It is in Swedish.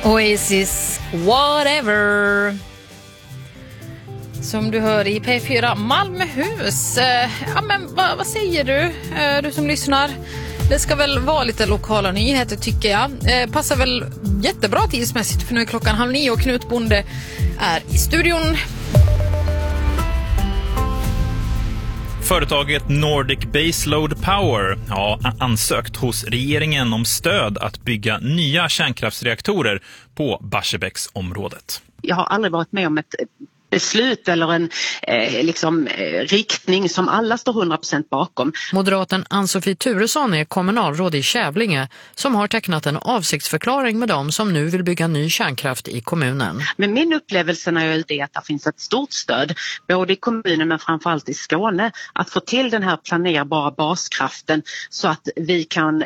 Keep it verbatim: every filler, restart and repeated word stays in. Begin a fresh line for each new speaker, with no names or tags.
Oasis, whatever. Som du hör i P fyra Malmöhus. Ja, men vad, vad säger du, du som lyssnar? Det ska väl vara lite lokala nyheter tycker jag. Eh, passar väl jättebra tidsmässigt för nu är klockan halv nio och Knut Bonde är i studion.
Företaget Nordic Baseload Power har ansökt hos regeringen om stöd att bygga nya kärnkraftsreaktorer på Barsebäcksområdet.
Jag har aldrig varit med om ett beslut eller en eh, liksom, eh, riktning som alla står hundra procent bakom.
Moderaten Ann-Sofie Turesson är kommunalråd i Kävlinge som har tecknat en avsiktsförklaring med dem som nu vill bygga ny kärnkraft i kommunen.
Men min upplevelse när jag är ute är att det finns ett stort stöd både i kommunen men framförallt i Skåne att få till den här planerbara baskraften så att vi kan